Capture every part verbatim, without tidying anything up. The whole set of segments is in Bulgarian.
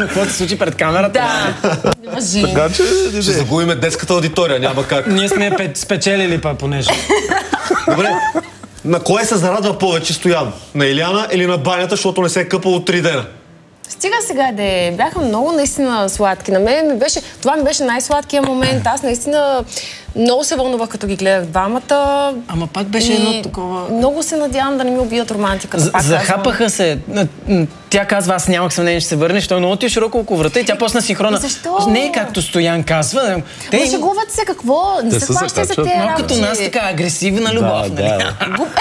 какво се случи пред камерата. Да. Така че ще загубиме детската аудитория, няма как. Ние сме спечелили па понеже. Добре. На кое се зарадва повече Стоян? На Иляна или на банята, защото не се е къпало три дена? Стига сега, де бяха много наистина сладки. На мен ми беше, това ми беше най-сладкия момент. Аз наистина много се вълнувах, като ги гледах двамата. Ама пак беше едно такова... Много се надявам да не ми убият романтиката. Захапаха се. Тя казва, аз нямах съмнение, че се върнеш. Той много ти е широко около врата и тя почна синхрона. Защо? Не е както Стоян казва. Те... Ма шегуват се, какво? Не се хващай за тези работи. Като нас така агресивна любов. Да,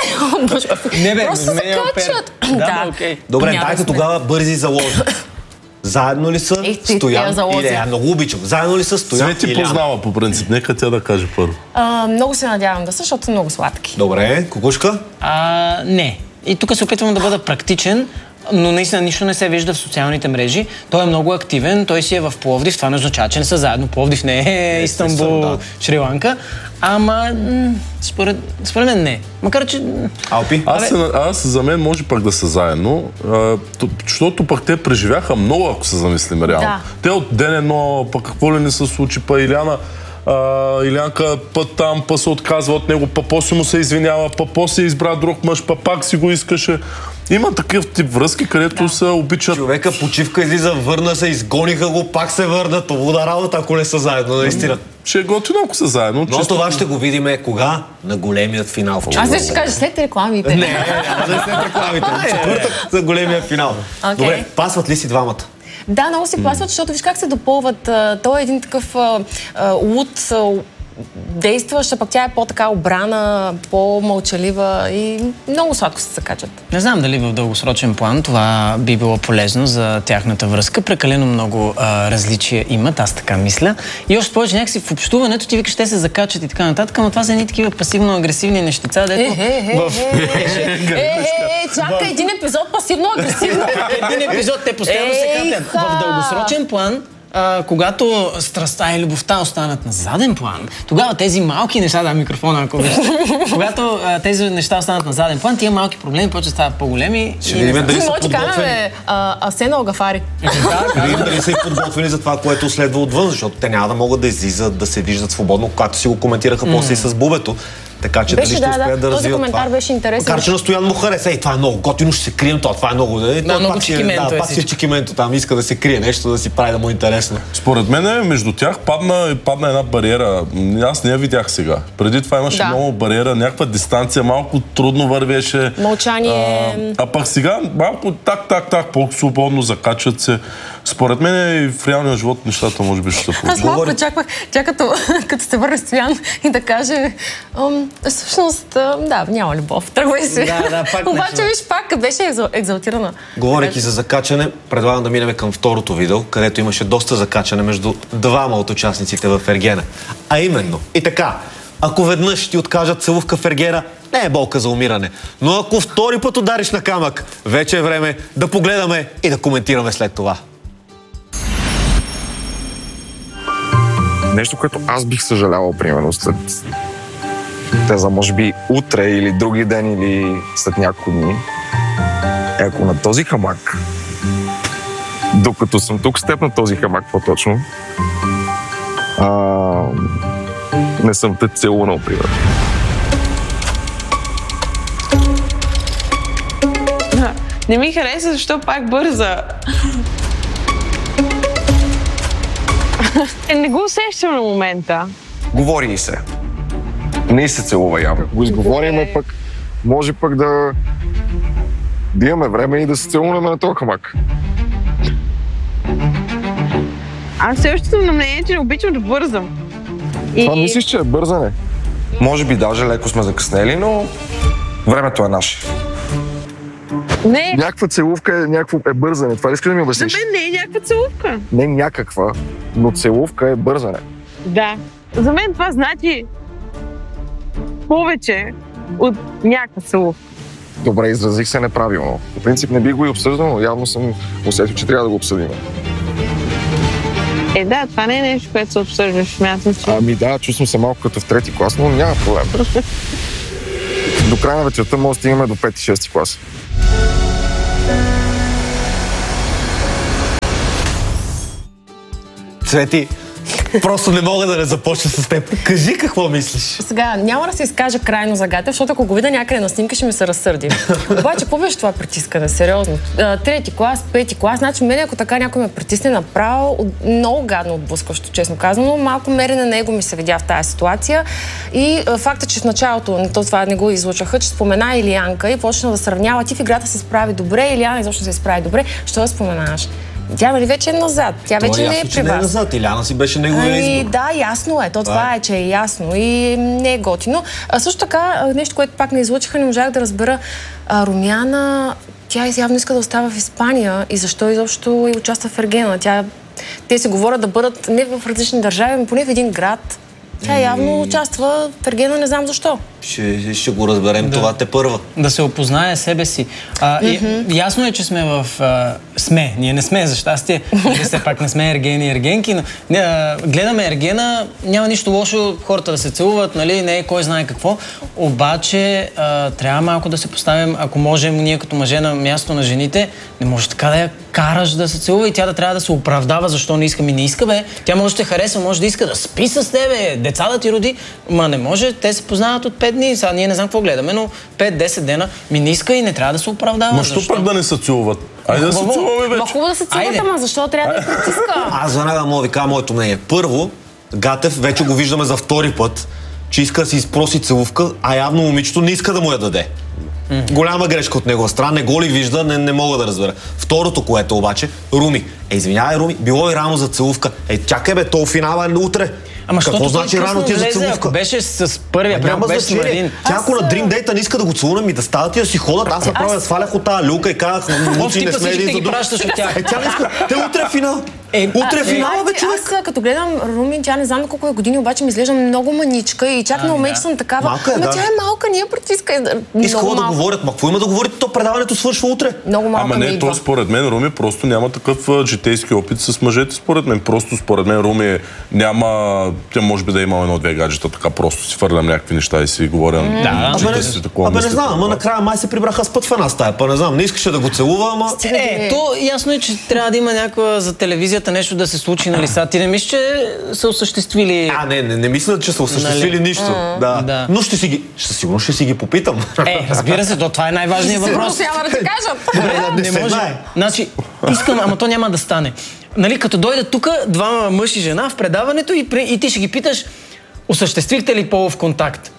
Не бе, просто се качват. Да, окей. Добре, дайте тогава бързи залози. Заедно ли са Ех, Стоян или... Я много обичам. Заедно ли са Стоян Свети или... познава по принцип. Нека тя да каже първо. А, много се надявам да са, защото са много сладки. Добре, Кукушка? А, не. И тук се опитвам да бъда практичен, но наистина нищо не се вижда в социалните мрежи. Той е много активен, той си е в Пловдив, това не означава, че не са заедно. Пловдив не е Истанбул, да. Шри-Ланка. Ама м- според, според мен не. Макар че... Алпи? Аз, се, аз за мен може пак да са заедно, а, защото пък те преживяха много, ако се замислим реално. Да. Те от ден едно, пък какво ли не се случи, па Иляна, а, Илянка път там, па се отказва от него, па после му се извинява, па после избра друг мъж, па пак си го искаше. Има такъв тип връзки, където да. се обичат... Човека почивка излиза, върна се, изгониха го, пак се върнат. Това работа, ако не са заедно, наистина. Ще е готино, ако са заедно. Но чисто... това ще го видим кога? На големият финал. Аз ще кажа след рекламите. Не, няма да е след рекламите. Четвъртък за големия финал. Okay. Добре, пасват ли си двамата? Да, много си пасват, защото виж как се допълват. Той е един такъв а, а, луд, а, действаща, пък тя е по-така обрана, по-мълчалива и много сладко се закачат. Не знам дали в дългосрочен план това би било полезно за тяхната връзка. Прекалено много а, различия имат, аз така мисля. И още повече някакси в общуването ти викаш, те се закачат и така нататък, но това са едни такива пасивно-агресивни нещица, дето... Е, чакай, един епизод пасивно-агресивно. Един епизод, те постоянно се катят. В дългосрочен план, А, когато страстта и любовта останат на заден план, тогава тези малки неща, да, микрофона, ако виждате, когато а, тези неща останат на заден план, тия малки проблеми почват да стават по-големи. Ще видим дали са подготвени. Асена Огафари. Ще видим дали са и подготвени за това, което следва отвън, защото те няма да могат да излизат, да се виждат свободно, когато си го коментираха mm. после и с бубето. Така че беше, дали ще да, успеят да, да развиват това. Този коментар беше интересен. Макар че на Стоян му хареса. Ей, това е много готино, ще се крием това. Това е много... Да, да, много чикименто да, е. Пак си чикименто там, иска да се крие нещо, да си прави да му е интересно. Според мен между тях падна, падна една бариера. Аз не я видях сега. Преди това имаше да. много бариера, някаква дистанция, малко трудно вървеше. Мълчание. А, а пък сега малко так, так, так, по-свободно закачат се. Според мен и в реалния живот нещата може би ще се получат. Аз малко очаквах, чак като, като се върне Стоян и да каже всъщност, да, няма любов. Тръгвай си. Да, да, пак обаче, виж, пак беше екзалтирана. Говорейки за закачане, предлагам да минем към второто видео, където имаше доста закачане между двама от участниците в Ергена. А именно, и така, ако веднъж ти откажат целувка в Ергена, не е болка за умиране. Но ако втори път удариш на камък, вече е време да погледаме и да коментираме след това. Нещо, което аз бих съжалявал, примерно, след теза, може би утре или други ден или след няколко дни, е ако на този хамак, докато съм тук с теб на този хамак по-точно, а, не съм те целунал, примерно. Не ми хареса, защо пак бърза. Е, не го усещам на момента. Говори и се. Не се целува явно. Го изговориме пък, може пък да... да имаме време и да се целуваме на този хамак. Аз все още съм на мнение, че не обичам да бързам. Това и... мислиш, че е бързане? Може би даже леко сме закъснели, но времето е наше. Не. Някаква целувка е, някакво е бързане. Това ли искаш да ми обясниш? За мен не е някаква целувка. Не някаква, но целувка е бързане. Да. За мен това значи повече от някаква целувка. Добре, изразих се неправилно. По принцип не би го и обсъждал, но явно съм усетил, че трябва да го обсъдим. Е, да, това не е нещо, което се обсъждаш. Смятам, че... Ами да, чувствам се малко като в трети клас, но няма проблем. До края на вечерта може да стигнем до пети-шести клас. Цвети, просто не мога да не започна с теб. Кажи какво мислиш. Сега, няма да се изкажа крайно за Гатев, защото ако го видя някъде на снимка, ще ми се разсърди. Обаче, какво беше това притискане? Сериозно. Трети клас, пети клас. Значи, мен ако така някой ме притисне направо, много гадно отблъскващо, честно казано. Малко мерене на его ми се видя в тази ситуация. И факта, че в началото, на то това не го излучаха, че спомена Илиянка и почна да сравнява. Ти в играта се справи добре, Илияна изобщо се справи добре. Що да споменаваш? Тя нали вече е назад. Тя То вече е не е ясно, при че не е вас. назад. Иляна си беше неговия Ами, избор. да, ясно е. То това е, че е ясно и не е готино. А също така, нещо, което пак не излучиха, не можах да разбера. А, Румяна, тя явно иска да остава в Испания и защо изобщо и участва в Ергена. Тя, те се говорят да бъдат не в различни държави, но поне в един град. Тя явно участва в Ергена, не знам защо. Ще, ще го разберем да. Това те първа. Да се опознае себе си. А, mm-hmm. и, ясно е, че сме в... А, сме. Ние не сме, за щастие. Ние все пак не сме ергени и ергенки, но не, а, гледаме Ергена, няма нищо лошо хората да се целуват, нали, не е кой знае какво. Обаче а, трябва малко да се поставим, ако можем ние като мъже на място на жените, не може така да я караш да се целува и тя да трябва да се оправдава, защо не иска. Ми не иска, бе. Тя може да те харесва, може да иска да спи с тебе, деца да ти роди, ма не може. Те се познават от пет дни. Сега ние не знам какво гледаме, но пет-десет дена ми не иска и не трябва да се оправдава. Ма що пак да не се целуват? Айде да се целуваме вече. Ма хубаво да се целуват, ама защо трябва да я притиска? Аз веднага мога да ви кажа моето мнение. Първо, Гатев вече го виждаме за втори път, че иска да си изпроси целувка, а явно момичето не иска да му я даде. Mm. Голяма грешка от негова страна, не го ли вижда, не, не мога да разбера. Второто, което обаче, Руми. Е, извинявай, Руми, било и рано за целувка. Е, чакай бе, то финала е утре. Ама какво значи рано ти е за целувка? Ако беше с първия, няма беше Марин. Тя ако на Dream Date не иска да го целуна, ми да стават и да си ходят. Аз направя да свалях от тази люка и казах, муци не сме един за друг. Е, тя не иска. Те утре финал. Е, утре финал, бе, човек. Аз като гледам Руми, тя не знам колко е години, обаче ми изглежда много маничка и чак на момент съм такава. Малка е, ама да. тя е малка, ние притиска. Искала да говорят, ма какво има да говорите, то предаването свършва утре. Много малка. Ама не, то според мен Руми просто няма такъв а, житейски опит с мъжете, според мен. Просто според мен Руми няма, тя може би да е имала едно-две гаджета, така просто си фърлям някакви неща и си говоря. Mm. Да, абе, си такова. Абе не знам, ама накрая май се прибраха с път в една стая, па не знам, не искаше да го целува, ама... Е, то ясно е, че трябва да има някаква за телевизията нещо да се случи, нали са. Ти не мислиш, че са осъществили... А, не, не, не мисля, че са осъществили нали? нищо. Mm. Да. Да. Но ще си ги, ще, сигурно ще си ги попитам. Е, разбира се, то това е най-важният въпрос. Сигурно няма да ти кажат. Добре, не, не може. Значи, искам, ама то няма да стане. Нали, като дойдат тук двама мъж и жена в предаването и, и ти ще ги питаш, осъществихте ли полов контакт?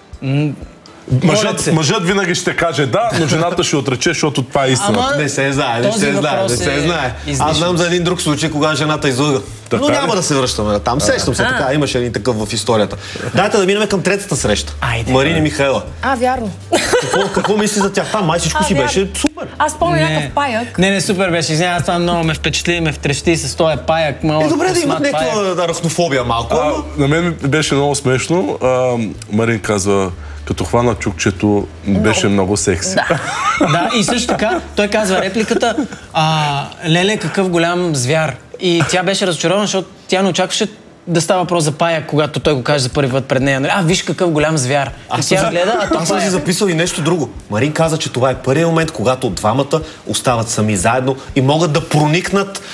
Мъжът, мъжът винаги ще каже да, но жената ще отрече, защото това е истина. Не се знае, не се знае, не се знае. Аз знам за един друг случай, кога жената излъга. Но няма да се връщаме там. Сещам се така, имаше един такъв в историята. Дайте да минем към третата среща. Марин и Михайла. А, вярно. Какво, какво мисли за тях? Там май всичко си беше супер. Аз помня някакъв паяк. Не, не, супер беше. Извинявай, аз това много ме впечатли, ме втрещи с този паяк. Е, добре да имат някаква арахнофобия малко. А, на мен беше много смешно. А, Марин казва, като хвана чукчето, беше много, много секси. Да. Да, и също така той казва репликата, а, леле, какъв голям звяр. И тя беше разочарована, защото тя не очакваше да става въпрос за паяк, когато той го каже за първи път пред нея. А, виж какъв голям звяр. Аз тя гледа, а то аз съм си записал и нещо друго. Марин каза, че това е първият момент, когато двамата остават сами заедно и могат да проникнат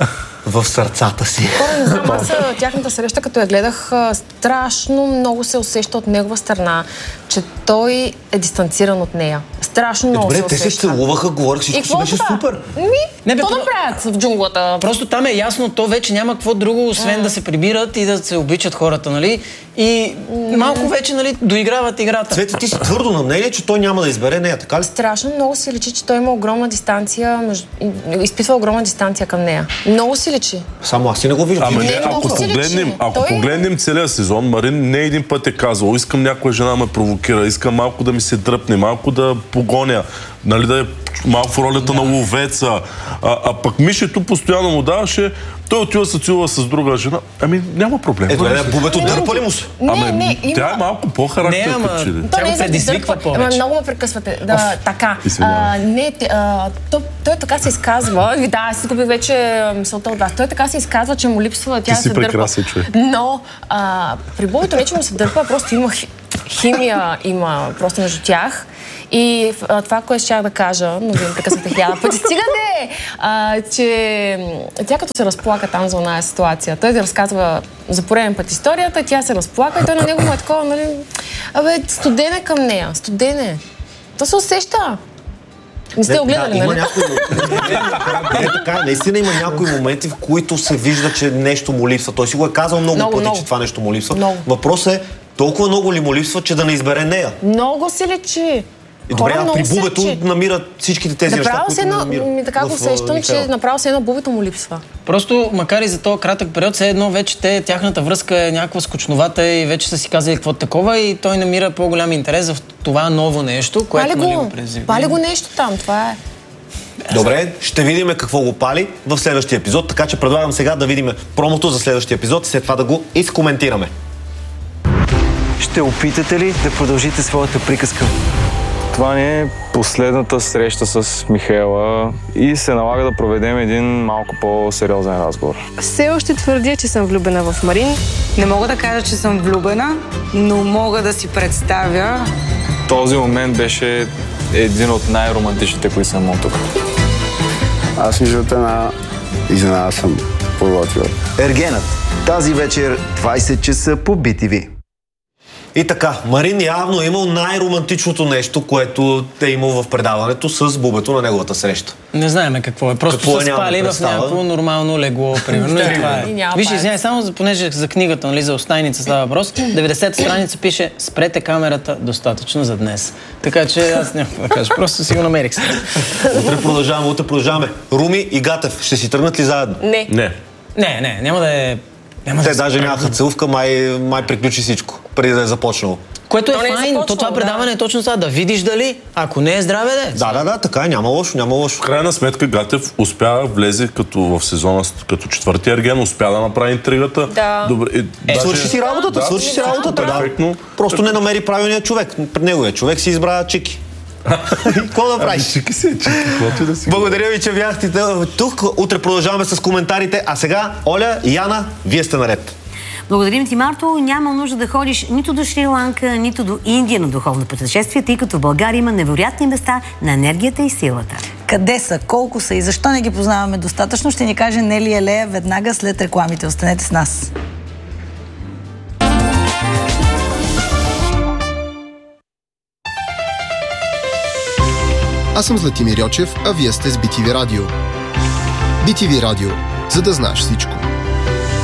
в сърцата си. Хора, не знам, аз тяхната среща, като я гледах, страшно много се усеща от негова страна, че той е дистанциран от нея. Страшно много Добре, се усеща. те се целуваха, говорих, всичко беше това? супер. Ми, Не, бе, то про... да правят в джунглата. Просто там е ясно, то вече няма какво друго, освен mm. да се прибират и да се обичат хората, нали? И mm. малко вече, нали, доиграват играта. Цвети, ти си твърдо на мнение, че той няма да избере нея, така ли? Страшно много си личи, че той има огромна дистанция, между... изпитва огромна дистанция към нея. Много си личи. Само аз си не го виждам. Ама Не, не, ако много си погледнем, личи. ако Той- погледнем целия сезон, Марин не един път е казал, искам някоя жена ме провокира, искам малко да ми се дръпне, малко да погоня, нали, да е малко в ролята на ловеца. А, а пък Мишето постоянно му даваше, той отива се целува с друга жена. Ами няма проблем. Ето, не, бубето дърпа ли му се? Не, Ами, не, има... тя е малко по-характер, Не, ама- като че ли. То Тя не го е за да предизвиква дърпа. повече. Ама много ме прекъсвате. Да, така. извинявай. А, не, те- а, то, той така се изказва. И да, аз изгубих вече а, мисълта от вас. Той така се изказва, че му липсва тя да си се дърпа. прекрасен човек. Но а, при Бобито не, че му се дърпа, просто има хи- химия има просто между тях. И а, това, което щях да кажа, но вие ме прекъснахте хиляда пъти, стига де! А, че тя като се разплака там за оная ситуация, той да разказва за пореден път историята, тя се разплака и той на него му е такова, нали, абе, студене към нея, студене. То се усеща. Не сте огледали, да, нали? Има някои... не, така, наистина има някои моменти, в които се вижда, че нещо му липсва. Той си го е казал много, много пъти, много. Че това нещо му липсва. Много. Въпросът е, толкова много ли му липсва, че да не избере нея? Много се лечи. И добре, а при Бубето намират всичките тези неща, които едно, намират. Ми така го усещам, че направо се едно Бубето му липсва. Просто, макар и за този кратък период, все едно вече те, тяхната връзка е някаква скучновата и вече са си казали какво такова и той намира по-голям интерес в това ново нещо, което пали нали го, го презивни. Пали го нещо там, това е. Добре, ще видим какво го пали в следващия епизод, така че предлагам сега да видим промото за следващия епизод и след това да го изкоментираме. Ще опитате ли да продължите своята приказка? Това ни е последната среща с Михаела и се налага да проведем един малко по-сериозен разговор. Все още твърдя, че съм влюбена в Марин. Не мога да кажа, че съм влюбена, но мога да си представя. Този момент беше един от най-романтичните, които съм имал тук. Аз между една изненада съм подготвил. Ергенът. Тази вечер двайсет часа по Би Ти Ви. И така, Марин явно е имал най-романтичното нещо, което е имал в предаването с Бубето на неговата среща. Не знаеме какво е. Просто какво са е, спали в някакво нормално легло, примерно. и това е. Виж, извиняй, само за, понеже за книгата, нали, за Остайница става въпрос, деветдесета страница пише "Спрете камерата достатъчно за днес". Така че аз няма да кажа, просто си го намерих сега. Утре продължаваме, утре продължаваме. Руми и Гатев ще си тръгнат ли заедно? Не. Не. Не, не, няма да е... Няма Те да даже нямаха целувка, май, май приключи всичко, преди да е започнало. Което е То не е файн, започвало, то това да. предаване е точно това, да видиш дали, ако не е здраве, да е. Да, да, да, така е, няма лошо, няма лошо. В крайна сметка Гатев успя да влезе като в сезона, като четвърти ерген, успя да направи интригата. Да. Добре, и, Е, свърши си работата, да, свърши си работата, да. перфектно. Просто не намери правилния човек. Пред неговия човек си избра Чики. Какво да правиш? Чики си, чики, каквото и да си. Благодаря ви, че бяхте тук. Утре продължаваме с коментарите. А сега, Оля и Яна, вие сте наред. Благодарим ти, Марто. Няма нужда да ходиш нито до Шри-Ланка, нито до Индия на духовно пътешествие, тъй като в България има невероятни места на енергията и силата. Къде са, колко са и защо не ги познаваме достатъчно, ще ни каже Нели Елея веднага след рекламите. Останете с нас. Аз съм Златимир Йочев, а вие сте с Би Ти Ви Радио. Би Ти Ви Радио, за да знаеш всичко.